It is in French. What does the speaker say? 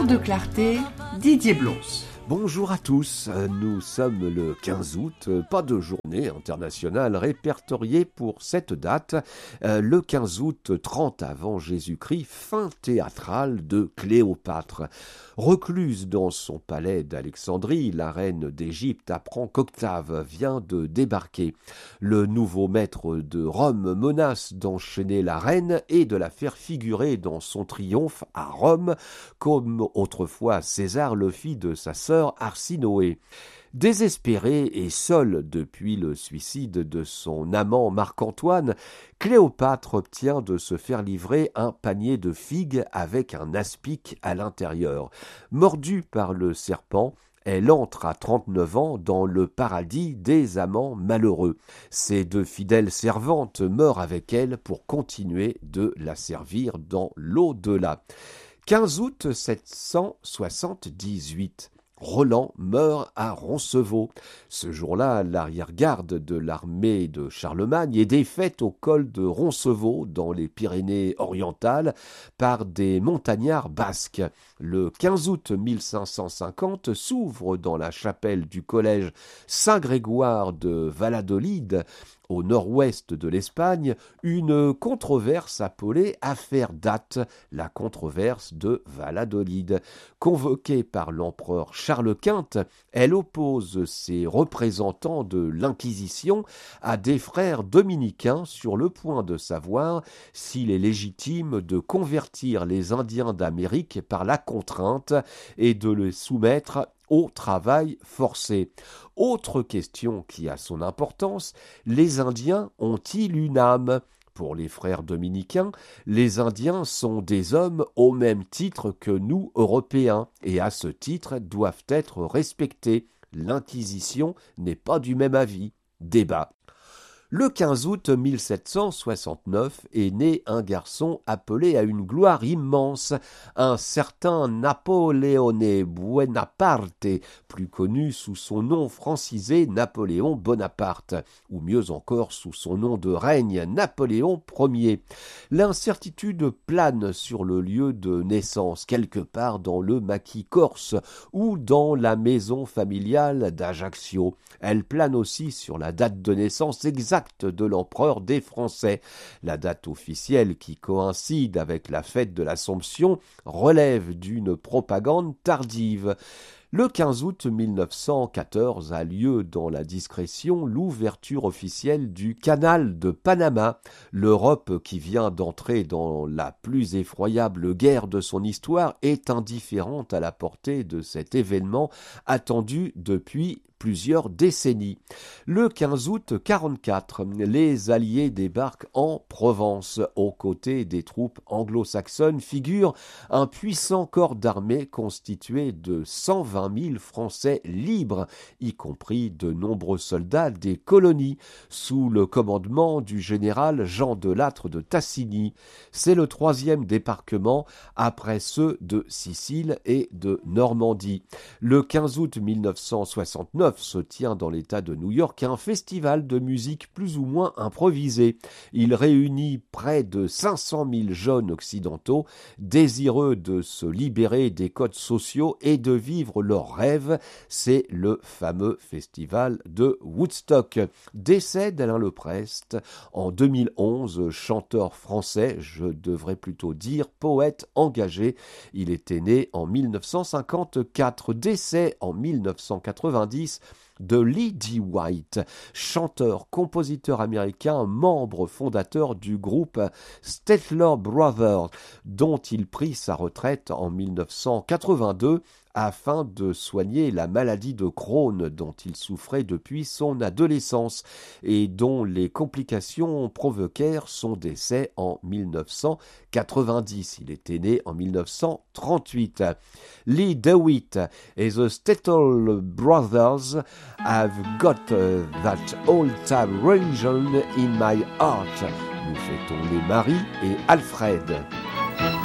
heure de clarté, Didier Blons. Bonjour à tous, nous sommes le 15 août, pas de journée internationale répertoriée pour cette date. Le 15 août, 30 avant Jésus-Christ, fin théâtrale de Cléopâtre. Recluse dans son palais d'Alexandrie, la reine d'Égypte apprend qu'Octave vient de débarquer. Le nouveau maître de Rome menace d'enchaîner la reine et de la faire figurer dans son triomphe à Rome, comme autrefois César le fit de sa sœur Arsinoé. Désespérée et seule depuis le suicide de son amant Marc-Antoine, Cléopâtre obtient de se faire livrer un panier de figues avec un aspic à l'intérieur. Mordue par le serpent, elle entre à 39 ans dans le paradis des amants malheureux. Ses deux fidèles servantes meurent avec elle pour continuer de la servir dans l'au-delà. 15 août 778. Roland meurt à Roncevaux. Ce jour-là, l'arrière-garde de l'armée de Charlemagne est défaite au col de Roncevaux, dans les Pyrénées-Orientales, par des montagnards basques. Le 15 août 1550 s'ouvre dans la chapelle du collège Saint-Grégoire de Valladolid, au nord-ouest de l'Espagne, une controverse appelée Affaire Date, la controverse de Valladolid. Convoquée par l'empereur Charles Quint, elle oppose ses représentants de l'Inquisition à des frères dominicains sur le point de savoir s'il est légitime de convertir les Indiens d'Amérique par la contrainte et de les soumettre au travail forcé. Autre question qui a son importance, les Indiens ont-ils une âme ? Pour les frères dominicains, les Indiens sont des hommes au même titre que nous, Européens, et à ce titre doivent être respectés. L'Inquisition n'est pas du même avis. Débat. Le 15 août 1769 est né un garçon appelé à une gloire immense, un certain Napoleone Buonaparte, plus connu sous son nom francisé Napoléon Bonaparte, ou mieux encore sous son nom de règne Napoléon Ier. L'incertitude plane sur le lieu de naissance, quelque part dans le maquis corse ou dans la maison familiale d'Ajaccio. Elle plane aussi sur la date de naissance exacte de l'empereur des Français. La date officielle qui coïncide avec la fête de l'Assomption relève d'une propagande tardive. Le 15 août 1914 a lieu dans la discrétion l'ouverture officielle du canal de Panama. L'Europe, qui vient d'entrer dans la plus effroyable guerre de son histoire, est indifférente à la portée de cet événement attendu depuis plusieurs décennies. Le 15 août 1944, les Alliés débarquent en Provence. Aux côtés des troupes anglo-saxonnes figure un puissant corps d'armée constitué de 120 000 Français libres, y compris de nombreux soldats des colonies, sous le commandement du général Jean de Lattre de Tassigny. C'est le troisième débarquement après ceux de Sicile et de Normandie. Le 15 août 1969 se tient dans l'État de New York un festival de musique plus ou moins improvisé. Il réunit près de 500 000 jeunes occidentaux désireux de se libérer des codes sociaux et de vivre leurs rêves. C'est le fameux festival de Woodstock. Décès d'Alain Leprest en 2011, chanteur français, je devrais plutôt dire poète engagé. Il était né en 1954, décès en 1990 de Lee D. White, chanteur, compositeur américain, membre fondateur du groupe Statler Brothers, dont il prit sa retraite en 1982 afin de soigner la maladie de Crohn dont il souffrait depuis son adolescence et dont les complications provoquèrent son décès en 1990. Il était né en 1938. Lee DeWitt et the Statler Brothers have got that old-time religion in my heart. Nous fêtons les Marie et Alfred.